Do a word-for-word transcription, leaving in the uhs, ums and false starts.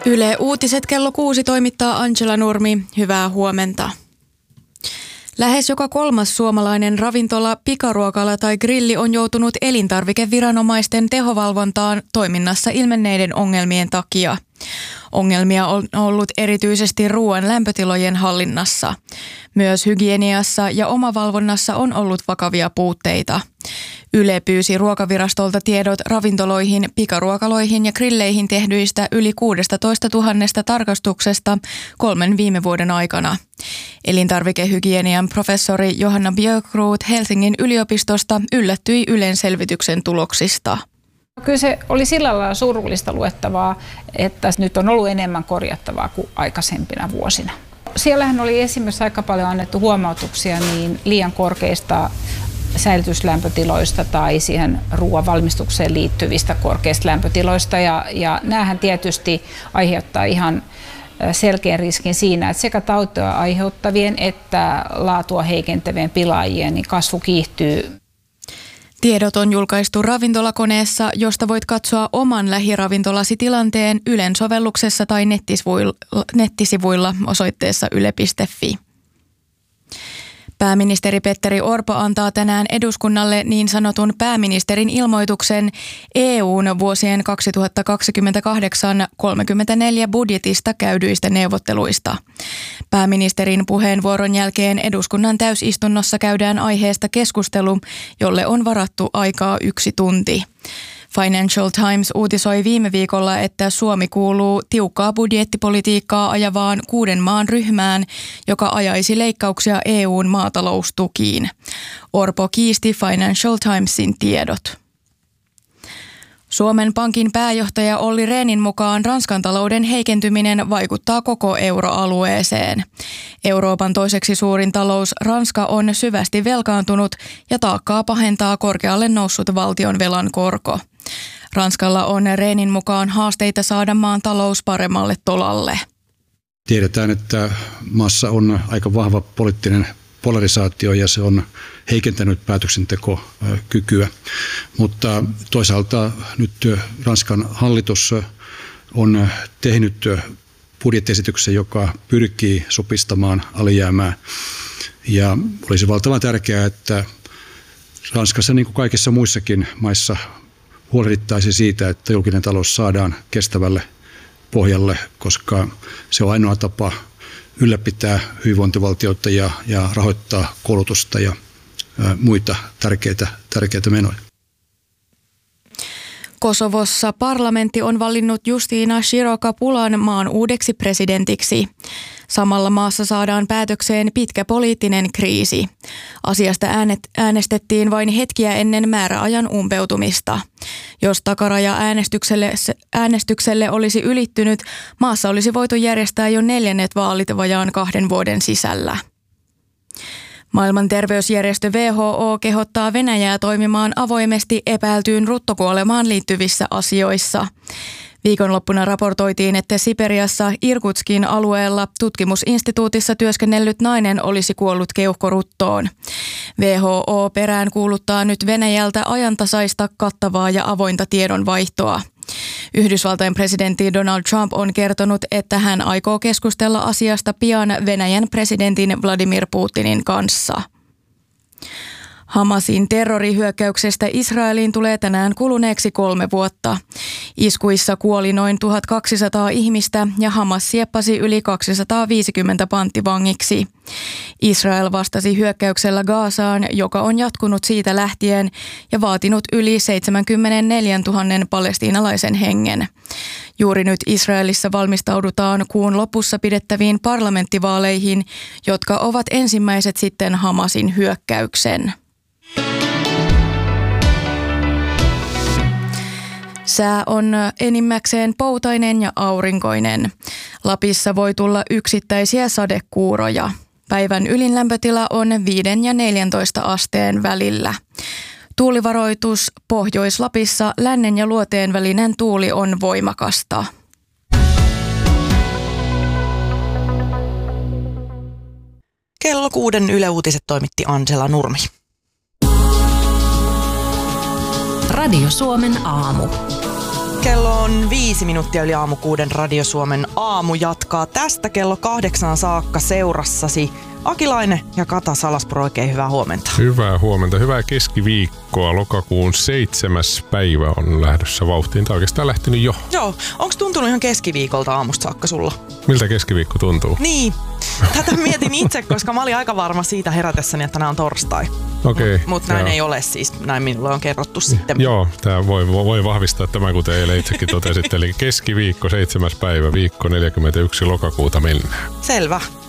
Yle Uutiset kello kuusi toimittaa Angela Nurmi. Hyvää huomenta. Lähes joka kolmas suomalainen ravintola, pikaruokala tai grilli on joutunut elintarvikeviranomaisten tehovalvontaan toiminnassa ilmenneiden ongelmien takia. Ongelmia on ollut erityisesti ruoan lämpötilojen hallinnassa. Myös hygieniassa ja omavalvonnassa on ollut vakavia puutteita. Yle pyysi Ruokavirastolta tiedot ravintoloihin, pikaruokaloihin ja grilleihin tehdyistä yli kuusitoistatuhatta tarkastuksesta kolmen viime vuoden aikana. Elintarvikehygienian professori Johanna Björkroth Helsingin yliopistosta yllättyi Ylen selvityksen tuloksista. Kyllä se oli sillä lailla surullista luettavaa, että nyt on ollut enemmän korjattavaa kuin aikaisempina vuosina. Siellähän oli esimerkiksi aika paljon annettu huomautuksia niin liian korkeista säilytyslämpötiloista tai siihen ruoan valmistukseen liittyvistä korkeista lämpötiloista. Ja, ja näähän tietysti aiheuttaa ihan selkeän riskin siinä, että sekä tautia aiheuttavien että laatua heikentävien pilaajien niin kasvu kiihtyy. Tiedot on julkaistu ravintolakoneessa, josta voit katsoa oman lähiravintolasi tilanteen Ylen sovelluksessa tai nettisivuilla osoitteessa yle piste fi. Pääministeri Petteri Orpo antaa tänään eduskunnalle niin sanotun pääministerin ilmoituksen E U:n vuosien kaksituhattakaksikymmentäkahdeksan kolmekymmentäneljä budjetista käydyistä neuvotteluista. Pääministerin puheenvuoron jälkeen eduskunnan täysistunnossa käydään aiheesta keskustelu, jolle on varattu aikaa yksi tunti. Financial Times uutisoi viime viikolla, että Suomi kuuluu tiukkaa budjettipolitiikkaa ajavaan kuuden maan ryhmään, joka ajaisi leikkauksia E U:n maataloustukiin. Orpo kiisti Financial Timesin tiedot. Suomen Pankin pääjohtaja Olli Rehnin mukaan Ranskan talouden heikentyminen vaikuttaa koko euroalueeseen. Euroopan toiseksi suurin talous Ranska on syvästi velkaantunut ja taakkaa pahentaa korkealle noussut valtion velan korko. Ranskalla on Rehnin mukaan haasteita saada maan talous paremmalle tolalle. Tiedetään, että maassa on aika vahva poliittinen polarisaatio ja se on heikentänyt päätöksentekokykyä, mutta toisaalta nyt Ranskan hallitus on tehnyt budjettiesityksen, joka pyrkii supistamaan alijäämää ja olisi valtavan tärkeää, että Ranskassa niin kuin kaikissa muissakin maissa huolehdittaisiin siitä, että julkinen talous saadaan kestävälle pohjalle, koska se on ainoa tapa ylläpitää hyvinvointivaltiota ja, ja rahoittaa koulutusta ja ä, muita tärkeitä, tärkeitä menoja. Kosovossa parlamentti on valinnut Justiina Shirokapulan maan uudeksi presidentiksi. Samalla maassa saadaan päätökseen pitkä poliittinen kriisi. Asiasta äänestettiin vain hetkiä ennen määräajan umpeutumista. Jos takaraja äänestykselle, äänestykselle olisi ylittynyt, maassa olisi voitu järjestää jo neljännet vaalit vajaan kahden vuoden sisällä. Maailman terveysjärjestö W H O kehottaa Venäjää toimimaan avoimesti epäiltyyn ruttokuolemaan liittyvissä asioissa. Viikonloppuna raportoitiin, että Siperiassa Irkutskin alueella tutkimusinstituutissa työskennellyt nainen olisi kuollut keuhkoruttoon. W H O perään kuuluttaa nyt Venäjältä ajantasaista, kattavaa ja avointa tiedonvaihtoa. Yhdysvaltain presidentti Donald Trump on kertonut, että hän aikoo keskustella asiasta pian Venäjän presidentin Vladimir Putinin kanssa. Hamasin terrorihyökkäyksestä Israeliin tulee tänään kuluneeksi kolme vuotta. Iskuissa kuoli noin tuhatkaksisataa ihmistä ja Hamas sieppasi yli kaksisataaviisikymmentä panttivangiksi. Israel vastasi hyökkäyksellä Gazaan, joka on jatkunut siitä lähtien ja vaatinut yli seitsemänkymmentäneljätuhatta palestiinalaisen hengen. Juuri nyt Israelissa valmistaudutaan kuun lopussa pidettäviin parlamenttivaaleihin, jotka ovat ensimmäiset sitten Hamasin hyökkäyksen. Sää on enimmäkseen poutainen ja aurinkoinen. Lapissa voi tulla yksittäisiä sadekuuroja. Päivän ylin lämpötila on viiden ja neljäntoista asteen välillä. Tuulivaroitus Pohjois-Lapissa lännen ja luoteen välinen tuuli on voimakasta. Kello kuuden Yle Uutiset toimitti Angela Nurmi. Radio Suomen aamu. Kello on viisi minuuttia yli aamu kuuden. Radio Suomen aamu jatkaa tästä kello kahdeksan saakka seurassasi. Akilainen ja Kata Salaspuro, oikein hyvää huomenta. Hyvää huomenta, hyvää keskiviikkoa. Lokakuun seitsemäs päivä on lähdössä vauhtiin. Tämä on oikeastaan lähtenyt jo. Joo, onko tuntunut ihan keskiviikolta aamusta saakka sulla? Miltä keskiviikko tuntuu? Niin, tätä mietin itse, koska mä olin aika varma siitä herätessäni, että nämä on torstai. Okei. Mutta mut näin joo. ei ole siis, näin minulle on kerrottu sitten. Joo, tämä voi, voi vahvistaa tämän, kuten eilen itsekin totesit. Eli keskiviikko, seitsemäs päivä, viikko neljäkymmentäyksi lokakuuta mennään. Selvä.